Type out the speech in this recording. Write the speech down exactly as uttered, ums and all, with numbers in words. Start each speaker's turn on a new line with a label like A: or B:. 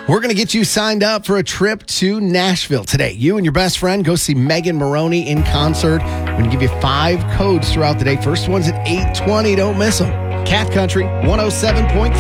A: We're going to get you signed up for a trip to Nashville today. You and your best friend go see Megan Maroney in concert. We're going to give you five codes throughout the day. First one's at eight twenty. Don't miss them. Cat Country one oh seven point three.